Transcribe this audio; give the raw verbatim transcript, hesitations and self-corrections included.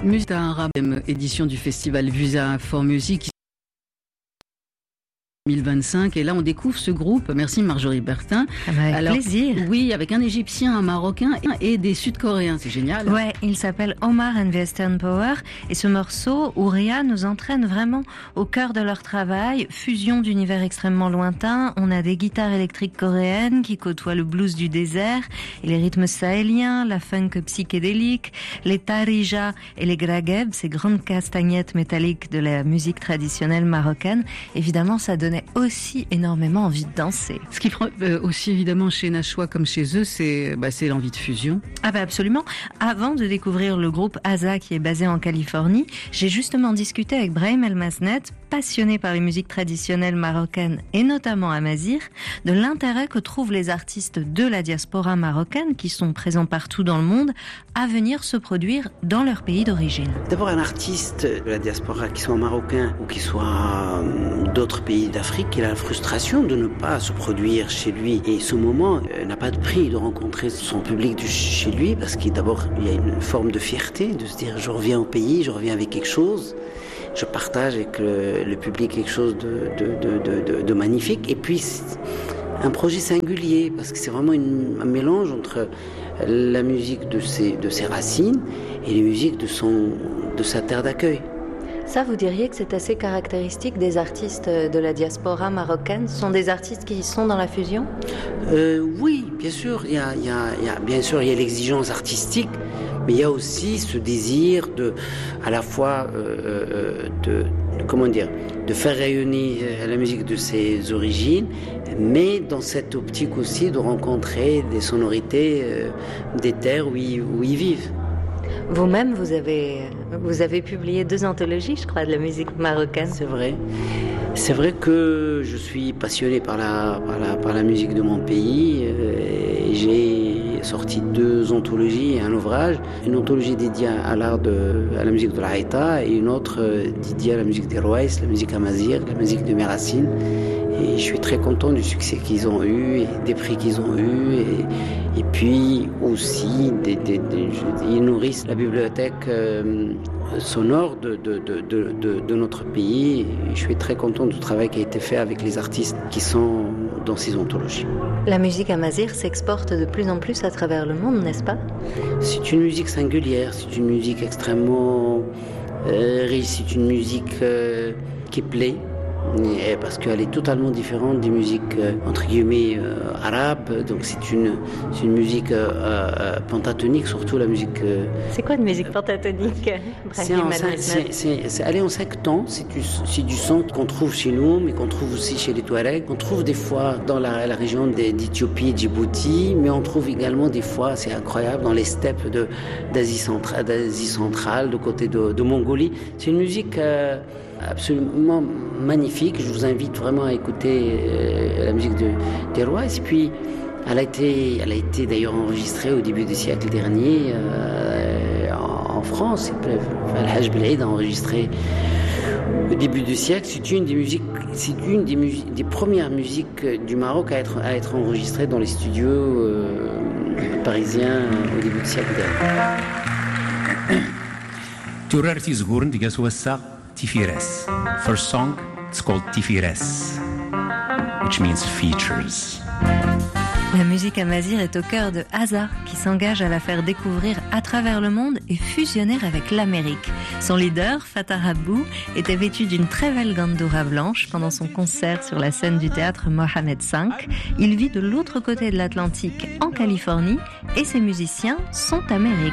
Musique arabe, édition du festival Visa for Music deux mille vingt-cinq, et là on découvre ce groupe. Merci Marjorie Bertin. Avec Alors, plaisir. Oui, avec un Égyptien, un Marocain et des Sud-Coréens, c'est génial. Ouais, il s'appelle Omar and Western Power, et ce morceau, Ouria, nous entraîne vraiment au cœur de leur travail. Fusion d'univers extrêmement lointains. On a des guitares électriques coréennes qui côtoient le blues du désert et les rythmes sahéliens, la funk psychédélique, les tarija et les grageb, ces grandes castagnettes métalliques de la musique traditionnelle marocaine. Évidemment, ça donne aussi énormément envie de danser. Ce qui prend euh, aussi évidemment chez Nashwa comme chez eux, c'est, bah, c'est l'envie de fusion. Ah bah absolument. Avant de découvrir le groupe Aza qui est basé en Californie, j'ai justement discuté avec Brahim El Masnet, passionné par les musiques traditionnelles marocaines et notamment amazigh, de l'intérêt que trouvent les artistes de la diaspora marocaine qui sont présents partout dans le monde à venir se produire dans leur pays d'origine. D'abord, un artiste de la diaspora, qu'il soit marocain ou qu'il soit d'autres pays d'Afrique, il a la frustration de ne pas se produire chez lui. Et ce moment euh, n'a pas de prix de rencontrer son public de chez lui, parce qu'il d'abord il y a une forme de fierté, de se dire je reviens au pays, je reviens avec quelque chose, je partage avec le, le public quelque chose de, de, de, de, de, de magnifique. Et puis un projet singulier, parce que c'est vraiment une, un mélange entre la musique de ses, de ses racines et les musiques de, son, de sa terre d'accueil. Ça, vous diriez que c'est assez caractéristique des artistes de la diaspora marocaine? Ce sont des artistes qui sont dans la fusion? euh, Oui, bien sûr. Il y a, il y a, il y a, bien sûr, il y a l'exigence artistique, mais il y a aussi ce désir de, à la fois, euh, de, de, comment dire, de faire rayonner la musique de ses origines, mais dans cette optique aussi de rencontrer des sonorités euh, des terres où ils, où ils vivent. Vous-même, vous avez, vous avez publié deux anthologies, je crois, de la musique marocaine. C'est vrai. C'est vrai que je suis passionné par la, par la, par la musique de mon pays. Euh, et j'ai sorti deux anthologies et un ouvrage. Une anthologie dédiée à l'art de, à la musique de la Haïta et une autre euh, dédiée à la musique des Rouaïs, la musique amazigh, la musique de mes racines. Et je suis très content du succès qu'ils ont eu, et des prix qu'ils ont eu, et, et puis aussi des, des, des, ils nourrissent la bibliothèque euh, sonore de, de, de, de, de notre pays. Et je suis très content du travail qui a été fait avec les artistes qui sont dans ces anthologies. La musique amazigh s'exporte de plus en plus à travers le monde, n'est-ce pas? C'est une musique singulière, c'est une musique extrêmement euh, riche, c'est une musique euh, qui plaît. Parce qu'elle est totalement différente des musiques euh, entre guillemets euh, arabes, donc c'est une, c'est une musique euh, euh, pentatonique, surtout la musique. Euh, c'est quoi une musique pentatonique? c'est, en, c'est, c'est, c'est, c'est aller en cinq temps, c'est du, c'est du son qu'on trouve chez nous, mais qu'on trouve aussi chez les Touaregs. On trouve des fois dans la, la région d'Éthiopie, Djibouti, mais on trouve également des fois, c'est incroyable, dans les steppes de, d'Asie centrale, d'Asie centrale, de côté de, de Mongolie. C'est une musique euh, absolument magnifique. Je vous invite vraiment à écouter euh, la musique de, des Rois. Et puis, elle a été, elle a été d'ailleurs enregistrée au début du siècle dernier euh, en, en France. Al-Hajj Bel'Aïd a enregistré au début du siècle. C'est une des musiques, c'est une des, musiques, des premières musiques du Maroc à être, à être enregistrée dans les studios euh, parisiens au début du siècle dernier. تورارتي زغورن ديجاس وساق Tifires. First song, it's called Tifires, which means features. La musique amazigh est au cœur de Aza, qui s'engage à la faire découvrir à travers le monde et fusionner avec l'Amérique. Son leader, Fatah Rabou, était vêtu d'une très belle gandoura blanche pendant son concert sur la scène du théâtre Mohamed cinq. Il vit de l'autre côté de l'Atlantique, en Californie, et ses musiciens sont américains.